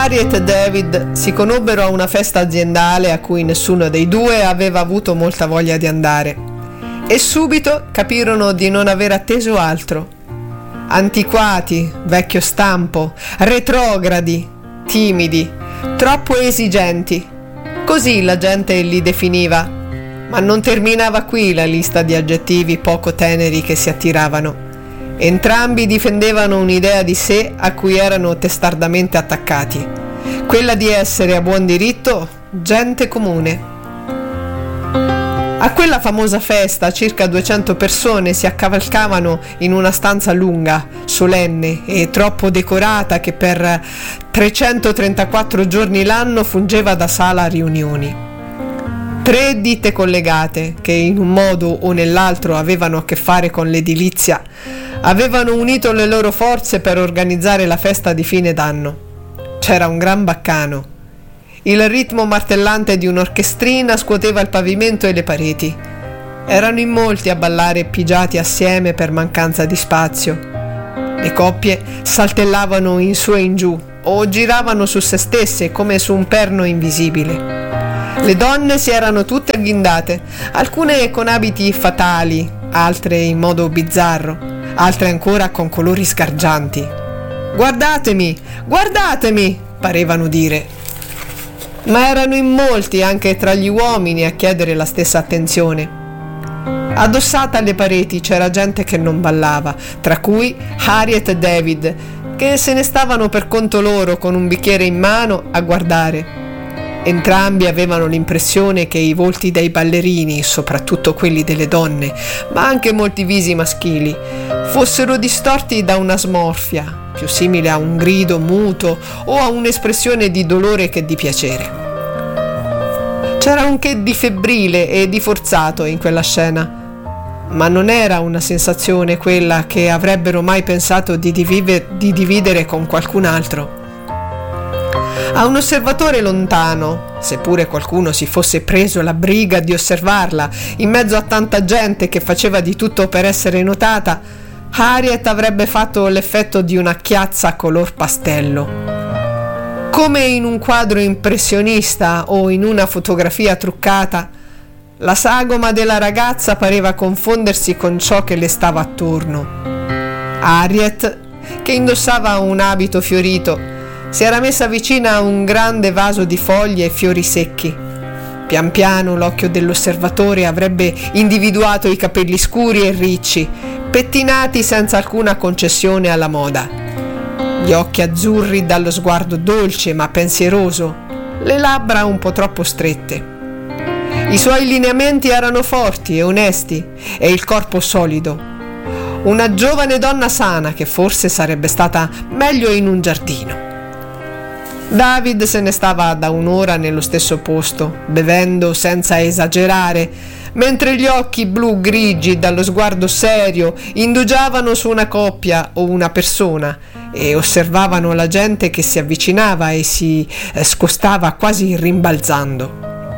Harriet e David si conobbero a una festa aziendale a cui nessuno dei due aveva avuto molta voglia di andare e subito capirono di non aver atteso altro. Antiquati, vecchio stampo, retrogradi, timidi, troppo esigenti. Così la gente li definiva, ma non terminava qui la lista di aggettivi poco teneri che si attiravano. Entrambi difendevano un'idea di sé a cui erano testardamente attaccati, quella di essere a buon diritto gente comune. A quella famosa festa circa 200 persone si accavalcavano in una stanza lunga, solenne e troppo decorata che per 334 giorni l'anno fungeva da sala riunioni. 3 ditte collegate, che in un modo o nell'altro avevano a che fare con l'edilizia, avevano unito le loro forze per organizzare la festa di fine d'anno. C'era un gran baccano. Il ritmo martellante di un'orchestrina scuoteva il pavimento e le pareti. Erano in molti a ballare pigiati assieme per mancanza di spazio. Le coppie saltellavano in su e in giù o giravano su se stesse come su un perno invisibile. Le donne si erano tutte agghindate, alcune con abiti fatali, altre in modo bizzarro, altre ancora con colori sgargianti. «Guardatemi, guardatemi!» parevano dire. Ma erano in molti anche tra gli uomini a chiedere la stessa attenzione. Addossata alle pareti c'era gente che non ballava, tra cui Harriet e David, che se ne stavano per conto loro con un bicchiere in mano a guardare. Entrambi avevano l'impressione che i volti dei ballerini, soprattutto quelli delle donne, ma anche molti visi maschili, fossero distorti da una smorfia, più simile a un grido muto o a un'espressione di dolore che di piacere. C'era un che di febbrile e di forzato in quella scena, ma non era una sensazione quella che avrebbero mai pensato di dividere con qualcun altro. A un osservatore lontano, seppure qualcuno si fosse preso la briga di osservarla in mezzo a tanta gente che faceva di tutto per essere notata, Harriet avrebbe fatto l'effetto di una chiazza color pastello. Come in un quadro impressionista o in una fotografia truccata, la sagoma della ragazza pareva confondersi con ciò che le stava attorno. Harriet, che indossava un abito fiorito, si era messa vicina a un grande vaso di foglie e fiori secchi. Pian piano l'occhio dell'osservatore avrebbe individuato i capelli scuri e ricci, pettinati senza alcuna concessione alla moda. Gli occhi azzurri dallo sguardo dolce ma pensieroso, le labbra un po' troppo strette. I suoi lineamenti erano forti e onesti e il corpo solido. Una giovane donna sana che forse sarebbe stata meglio in un giardino. David se ne stava da un'ora nello stesso posto, bevendo senza esagerare, mentre gli occhi blu grigi dallo sguardo serio indugiavano su una coppia o una persona e osservavano la gente che si avvicinava e si scostava quasi rimbalzando.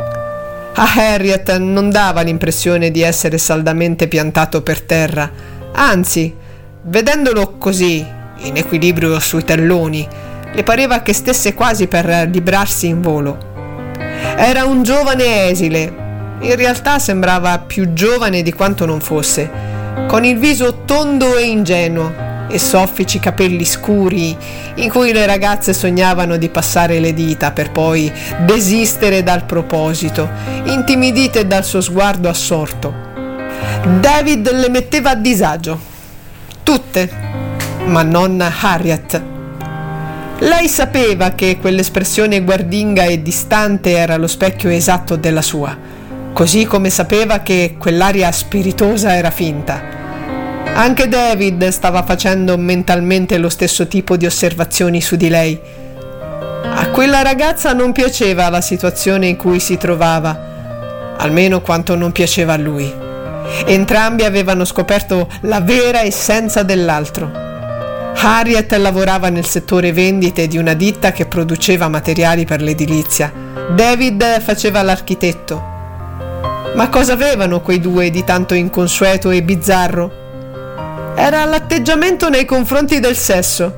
A Harriet non dava l'impressione di essere saldamente piantato per terra, anzi, vedendolo così, in equilibrio sui talloni, le pareva che stesse quasi per librarsi in volo. Era un giovane esile, in realtà sembrava più giovane di quanto non fosse, con il viso tondo e ingenuo e soffici capelli scuri in cui le ragazze sognavano di passare le dita per poi desistere dal proposito, intimidite dal suo sguardo assorto. David le metteva a disagio, tutte, ma non Harriet. Lei sapeva che quell'espressione guardinga e distante era lo specchio esatto della sua, così come sapeva che quell'aria spiritosa era finta. Anche David stava facendo mentalmente lo stesso tipo di osservazioni su di lei. A quella ragazza non piaceva la situazione in cui si trovava, almeno quanto non piaceva a lui. Entrambi avevano scoperto la vera essenza dell'altro. Harriet lavorava nel settore vendite di una ditta che produceva materiali per l'edilizia. David faceva l'architetto. Ma cosa avevano quei due di tanto inconsueto e bizzarro? Era l'atteggiamento nei confronti del sesso.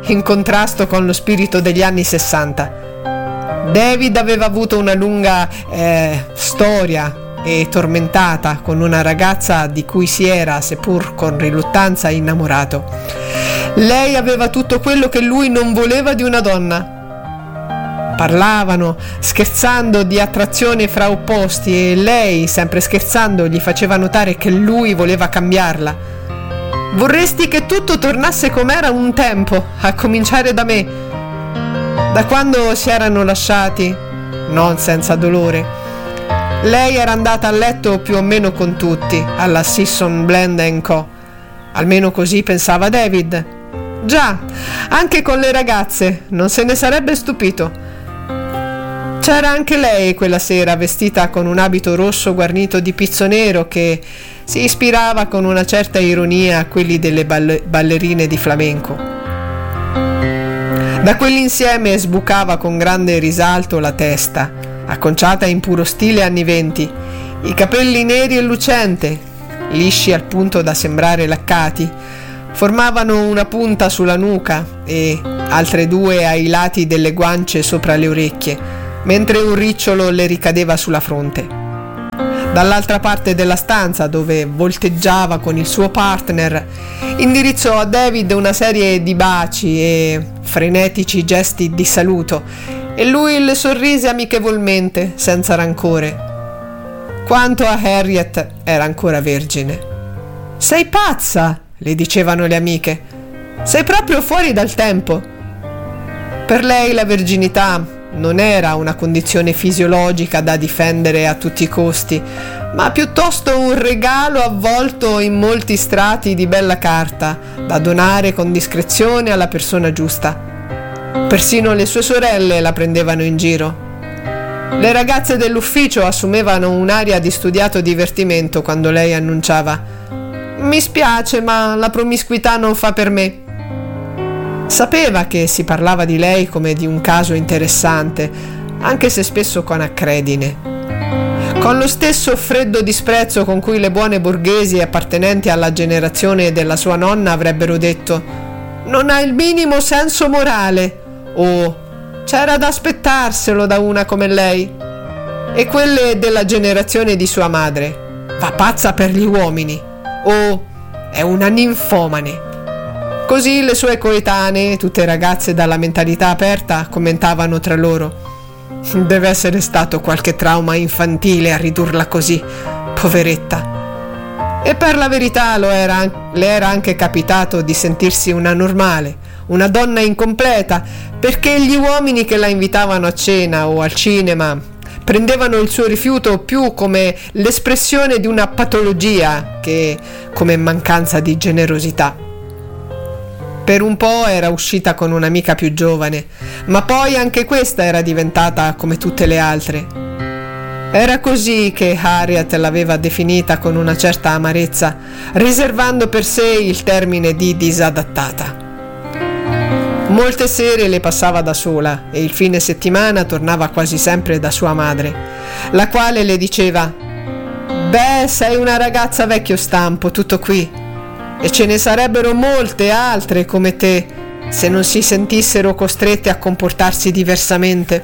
in contrasto con lo spirito degli anni 60. David aveva avuto una lunga storia e tormentata con una ragazza di cui si era, seppur con riluttanza, innamorato. Lei aveva tutto quello che lui non voleva di una donna. Parlavano, scherzando, di attrazione fra opposti, e lei, sempre scherzando, gli faceva notare che lui voleva cambiarla. Vorresti che tutto tornasse com'era un tempo, a cominciare da me. Da quando si erano lasciati, non senza dolore, lei era andata a letto più o meno con tutti, alla Sisson Blend & Co. Almeno così pensava David. Già, anche con le ragazze, non se ne sarebbe stupito. C'era anche lei quella sera, vestita con un abito rosso guarnito di pizzo nero, che si ispirava con una certa ironia a quelli delle ballerine di flamenco. Da quell'insieme sbucava con grande risalto la testa, acconciata in puro stile anni 20, i capelli neri e lucente, lisci al punto da sembrare laccati, formavano una punta sulla nuca e altre due ai lati delle guance sopra le orecchie, mentre un ricciolo le ricadeva sulla fronte. Dall'altra parte della stanza, dove volteggiava con il suo partner, indirizzò a David una serie di baci e frenetici gesti di saluto, e lui le sorrise amichevolmente, senza rancore. Quanto a Harriet, era ancora vergine. «Sei pazza!» le dicevano le amiche. «Sei proprio fuori dal tempo!» Per lei la verginità non era una condizione fisiologica da difendere a tutti i costi, ma piuttosto un regalo avvolto in molti strati di bella carta, da donare con discrezione alla persona giusta. Persino le sue sorelle la prendevano in giro. Le ragazze dell'ufficio assumevano un'aria di studiato divertimento quando lei annunciava: «Mi spiace, ma la promiscuità non fa per me». Sapeva che si parlava di lei come di un caso interessante, anche se spesso con accredine. Con lo stesso freddo disprezzo con cui le buone borghesi appartenenti alla generazione della sua nonna avrebbero detto: «Non ha il minimo senso morale», o «C'era da aspettarselo da una come lei», e quelle della generazione di sua madre: «Va pazza per gli uomini», o «È una ninfomane». Così le sue coetanee, tutte ragazze dalla mentalità aperta, commentavano tra loro: «Deve essere stato qualche trauma infantile a ridurla così, poveretta». E per la verità le era anche capitato di sentirsi una normale, una donna incompleta, perché gli uomini che la invitavano a cena o al cinema prendevano il suo rifiuto più come l'espressione di una patologia che come mancanza di generosità. Per un po' era uscita con un'amica più giovane, ma poi anche questa era diventata come tutte le altre. Era così che Harriet l'aveva definita con una certa amarezza, riservando per sé il termine di disadattata. Molte sere le passava da sola e il fine settimana tornava quasi sempre da sua madre, la quale le diceva: «Beh, sei una ragazza vecchio stampo, tutto qui. E ce ne sarebbero molte altre come te, se non si sentissero costrette a comportarsi diversamente».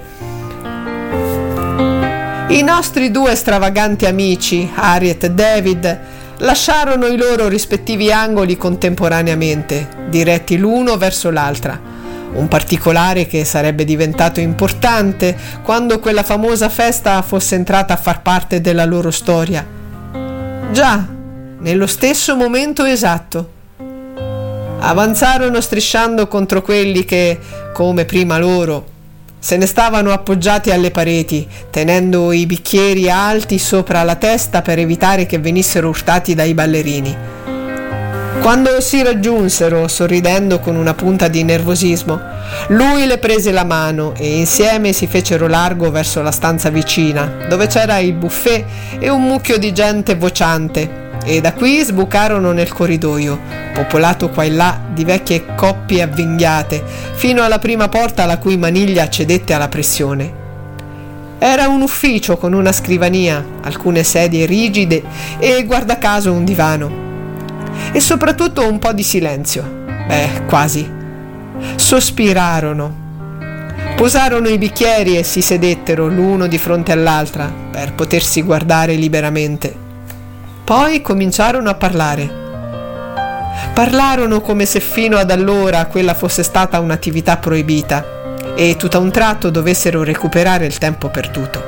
I nostri due stravaganti amici, Harriet e David, lasciarono i loro rispettivi angoli contemporaneamente, diretti l'uno verso l'altra. Un particolare che sarebbe diventato importante quando quella famosa festa fosse entrata a far parte della loro storia. Già, nello stesso momento esatto. Avanzarono strisciando contro quelli che, come prima loro, se ne stavano appoggiati alle pareti, tenendo i bicchieri alti sopra la testa per evitare che venissero urtati dai ballerini. Quando si raggiunsero, sorridendo con una punta di nervosismo, lui le prese la mano e insieme si fecero largo verso la stanza vicina, dove c'era il buffet e un mucchio di gente vociante, e da qui sbucarono nel corridoio, popolato qua e là di vecchie coppie avvinghiate, fino alla prima porta la cui maniglia cedette alla pressione. Era un ufficio con una scrivania, alcune sedie rigide e, guarda caso, un divano. E soprattutto un po' di silenzio. Quasi. Sospirarono, posarono i bicchieri e si sedettero l'uno di fronte all'altra per potersi guardare liberamente. Poi cominciarono a parlare. Parlarono come se fino ad allora quella fosse stata un'attività proibita e tutto a un tratto dovessero recuperare il tempo perduto.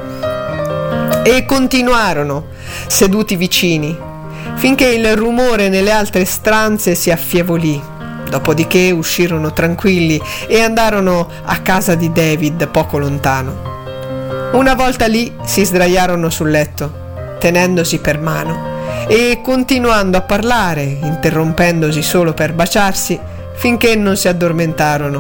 E continuarono, seduti vicini, finché il rumore nelle altre stanze si affievolì. Dopodiché uscirono tranquilli e andarono a casa di David poco lontano. Una volta lì si sdraiarono sul letto, tenendosi per mano e continuando a parlare, interrompendosi solo per baciarsi, finché non si addormentarono.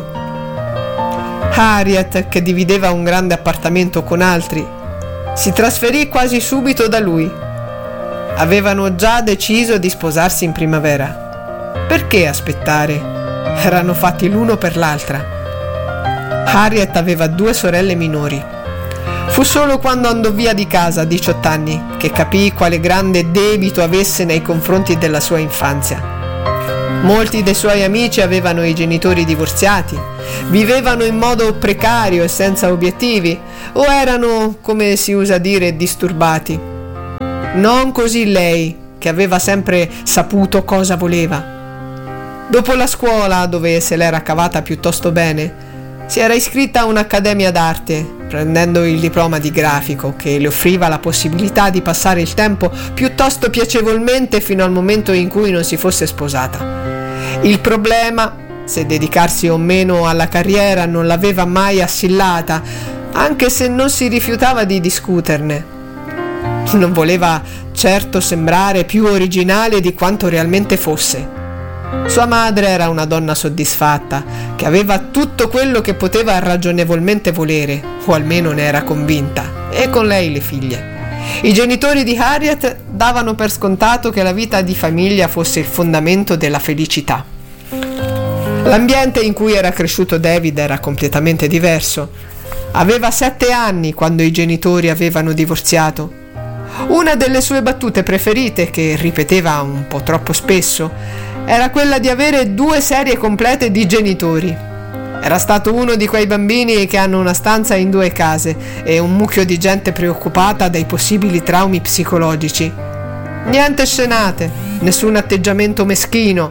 Harriet, che divideva un grande appartamento con altri, si trasferì quasi subito da lui. Avevano già deciso di sposarsi in primavera. Perché aspettare? Erano fatti l'uno per l'altra. Harriet aveva 2 sorelle minori. Fu solo quando andò via di casa a 18 anni che capì quale grande debito avesse nei confronti della sua infanzia. Molti dei suoi amici avevano i genitori divorziati, vivevano in modo precario e senza obiettivi, o erano, come si usa dire, disturbati. Non così lei, che aveva sempre saputo cosa voleva. Dopo la scuola, dove se l'era cavata piuttosto bene, si era iscritta a un'accademia d'arte, prendendo il diploma di grafico che le offriva la possibilità di passare il tempo piuttosto piacevolmente fino al momento in cui non si fosse sposata. Il problema, se dedicarsi o meno alla carriera, non l'aveva mai assillata, anche se non si rifiutava di discuterne. Non voleva certo sembrare più originale di quanto realmente fosse. Sua madre era una donna soddisfatta, che aveva tutto quello che poteva ragionevolmente volere, o almeno ne era convinta, e con lei le figlie. I genitori di Harriet davano per scontato che la vita di famiglia fosse il fondamento della felicità. L'ambiente in cui era cresciuto David era completamente diverso. Aveva 7 anni quando i genitori avevano divorziato. Una delle sue battute preferite, che ripeteva un po' troppo spesso, era quella di avere 2 serie complete di genitori. Era stato uno di quei bambini che hanno una stanza in 2 case e un mucchio di gente preoccupata dai possibili traumi psicologici. Niente scenate, nessun atteggiamento meschino,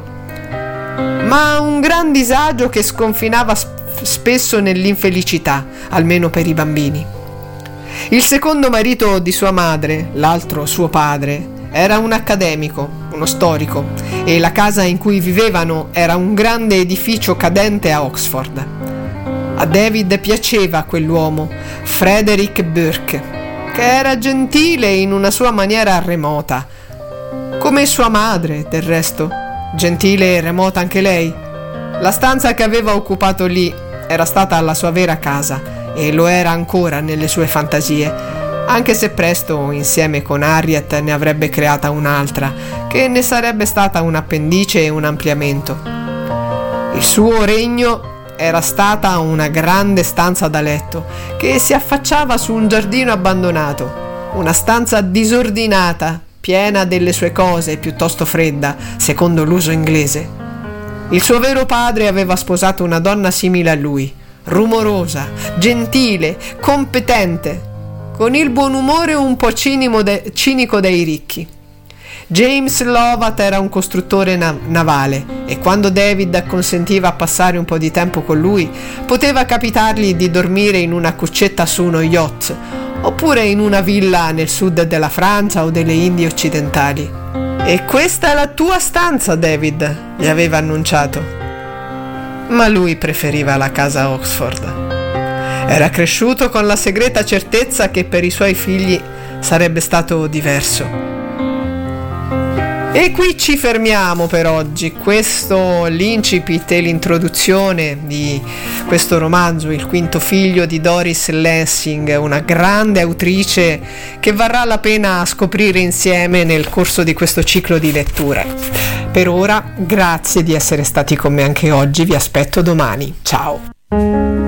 ma un gran disagio che sconfinava spesso nell'infelicità, almeno per i bambini. Il secondo marito di sua madre, l'altro suo padre, era un accademico, uno storico, e la casa in cui vivevano era un grande edificio cadente a Oxford. A David piaceva quell'uomo, Frederick Burke, che era gentile in una sua maniera remota, come sua madre, del resto, gentile e remota anche lei. La stanza che aveva occupato lì era stata la sua vera casa e lo era ancora nelle sue fantasie, anche se presto, insieme con Harriet, ne avrebbe creata un'altra, che ne sarebbe stata un appendice e un ampliamento. Il suo regno era stata una grande stanza da letto, che si affacciava su un giardino abbandonato, una stanza disordinata, piena delle sue cose, piuttosto fredda, secondo l'uso inglese. Il suo vero padre aveva sposato una donna simile a lui, rumorosa, gentile, competente, con il buon umore un po' cinico dei ricchi. James Lovat era un costruttore navale e quando David acconsentiva a passare un po' di tempo con lui, poteva capitargli di dormire in una cuccetta su uno yacht oppure in una villa nel sud della Francia o delle Indie occidentali. E questa è la tua stanza, David, gli aveva annunciato. Ma lui preferiva la casa a Oxford. Era cresciuto con la segreta certezza che per i suoi figli sarebbe stato diverso. E qui ci fermiamo per oggi. Questo l'incipit e l'introduzione di questo romanzo, Il quinto figlio di Doris Lessing, una grande autrice che varrà la pena scoprire insieme nel corso di questo ciclo di letture. Per ora, grazie di essere stati con me anche oggi, vi aspetto domani. Ciao!